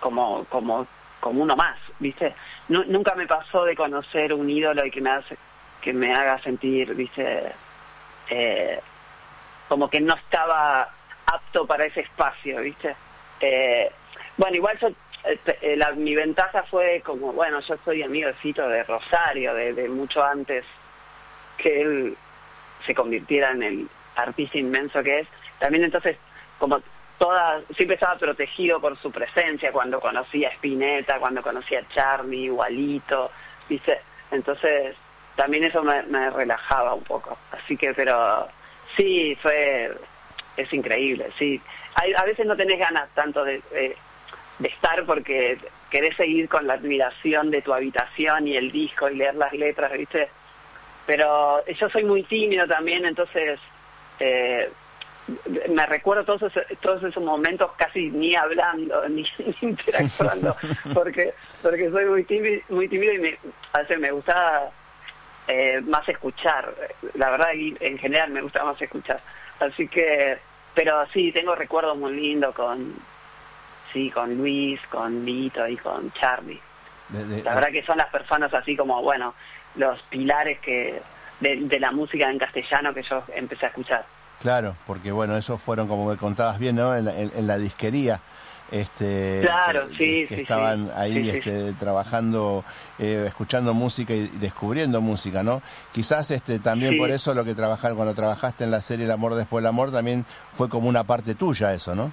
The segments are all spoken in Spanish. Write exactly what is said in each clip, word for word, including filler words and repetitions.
como, como, como uno más, ¿viste? No, nunca me pasó de conocer un ídolo y que me hace, que me haga sentir, ¿viste? Eh, como que no estaba apto para ese espacio, ¿viste? Eh, bueno, igual yo, eh, la, mi ventaja fue como, bueno, yo soy amigo de Fito de Rosario, de, de mucho antes que él se convirtiera en el artista inmenso que es. También entonces, como toda, siempre estaba protegido por su presencia cuando conocía a Spinetta, cuando conocía a Charlie, Igualito, ¿viste? Entonces, también eso me, me relajaba un poco. Así que, pero sí, fue, es increíble, sí. Hay, a veces no tenés ganas tanto de, de, de estar porque querés seguir con la admiración de tu habitación y el disco y leer las letras, ¿viste? Pero yo soy muy tímido también, entonces eh, me recuerdo todos esos, todos esos momentos casi ni hablando, ni, ni interactuando, porque porque soy muy tímido, muy tímido y me, a veces me gusta eh, más escuchar. La verdad, y en general me gusta más escuchar. Así que, pero sí, tengo recuerdos muy lindos con, sí, con Luis, con Lito y con Charlie. De, de, la verdad que son las personas así como, bueno, los pilares que de, de la música en castellano que yo empecé a escuchar. Claro, porque bueno, esos fueron, como me contabas bien, ¿no? En la, en, en la disquería, este, claro, que, sí, que sí, estaban sí, ahí, sí, este, sí. trabajando, eh, escuchando música y descubriendo música, ¿no? Quizás, este, también Sí. por eso lo que trabajar cuando trabajaste en la serie El amor después del amor también fue como una parte tuya, eso, ¿no?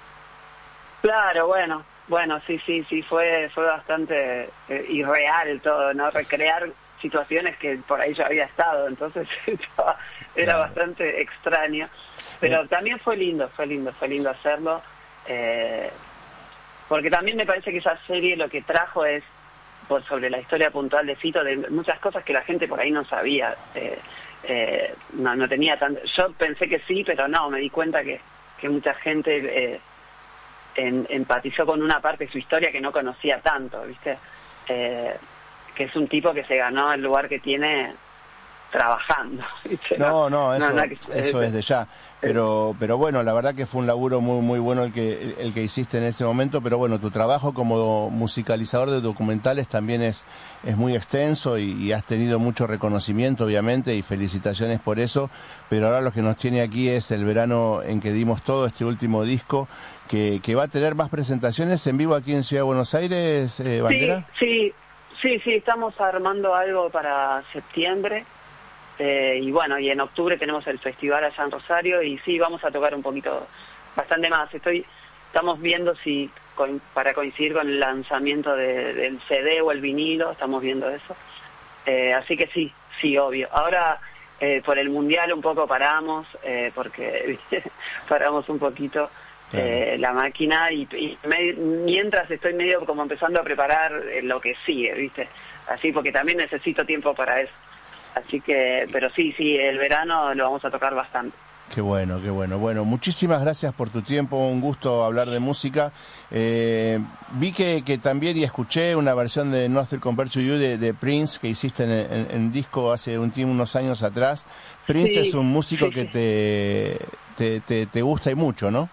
Claro, bueno, bueno, sí, sí, sí, fue, fue bastante eh, irreal todo, ¿no? Recrear situaciones que por ahí yo había estado, entonces estaba, era Claro. bastante extraño, pero eh. también fue lindo, fue lindo, fue lindo hacerlo, eh, porque también me parece que esa serie lo que trajo es, por sobre la historia puntual de Fito, de muchas cosas que la gente por ahí no sabía, eh, eh, no, no tenía tanto, yo pensé que sí, pero no, me di cuenta que, que mucha gente eh, en, empatizó con una parte de su historia que no conocía tanto, ¿viste? Eh, que es un tipo que se ganó el lugar que tiene trabajando, ¿viste? No, no, eso, no, no, que, eso eh, es de ya. Pero, pero bueno, la verdad que fue un laburo muy, muy bueno el que, el que hiciste en ese momento. Pero bueno, tu trabajo como musicalizador de documentales también es, es muy extenso y, y has tenido mucho reconocimiento, obviamente, y felicitaciones por eso. Pero ahora lo que nos tiene aquí es el verano en que dimos todo, este último disco, que, que va a tener más presentaciones en vivo aquí en Ciudad de Buenos Aires, eh, Bandera. Sí, sí, sí, sí, estamos armando algo para septiembre. Eh, y bueno, y en octubre tenemos el festival allá en Rosario y sí, vamos a tocar un poquito, bastante más. Estoy, estamos viendo si co para coincidir con el lanzamiento de, del C D o el vinilo, estamos viendo eso. Eh, así que sí, sí, obvio. Ahora eh, por el Mundial un poco paramos, eh, porque paramos un poquito Claro. eh, la máquina y, y me, mientras estoy medio como empezando a preparar eh, lo que sigue, ¿viste? Así, porque también necesito tiempo para eso. Así que, pero sí, sí, el verano lo vamos a tocar bastante. Qué bueno, qué bueno. Bueno, muchísimas gracias por tu tiempo, un gusto hablar de música. Eh, vi que, que también y escuché una versión de Nothing Compared to You de, de Prince que hiciste en, en, en disco hace un tiempo, unos años atrás. Prince Sí, es un músico sí, que sí. te, te, te, te gusta y mucho, ¿no?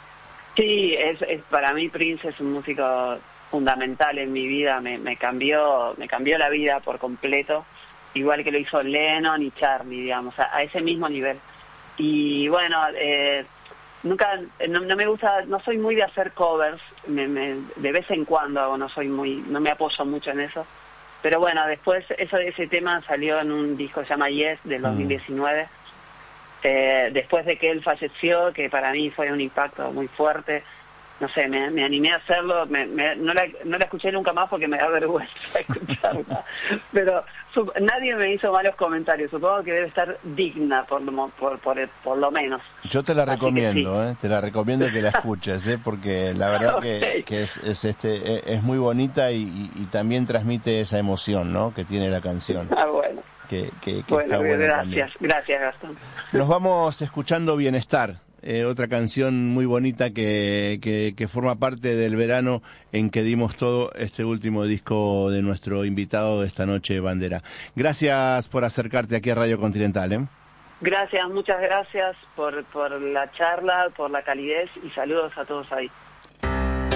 Sí, es, es, para mí Prince es un músico fundamental en mi vida, me, me cambió, me cambió la vida por completo, igual que lo hizo Lennon y Charlie, digamos, a, a ese mismo nivel. Y bueno, eh, nunca, no, no me gusta, no soy muy de hacer covers, me, me, de vez en cuando hago, no soy muy, no me apoyo mucho en eso. Pero bueno, después eso ese tema salió en un disco que se llama Yes del dos mil diecinueve. Mm. Eh, después de que él falleció, que para mí fue un impacto muy fuerte, no sé, me, me animé a hacerlo, me, me, no, la, no la escuché nunca más porque me da vergüenza escucharla, pero su, nadie me hizo malos comentarios, supongo que debe estar digna por lo, por, por, por lo menos. Yo te la Así recomiendo, sí. ¿eh? Te la recomiendo que la escuches, ¿eh? Porque la verdad Okay. que, que es, es, este, es muy bonita y, y, y también transmite esa emoción, ¿no? Que tiene la canción. Ah, bueno. Que, que, que Bueno, está bueno gracias, también. gracias Gastón. Nos vamos escuchando Bienestar, eh, otra canción muy bonita que, que, que forma parte del verano en que dimos todo, este último disco de nuestro invitado de esta noche, Bandera. Gracias por acercarte aquí a Radio Continental, ¿eh? Gracias, muchas gracias por, por la charla, por la calidez y saludos a todos ahí.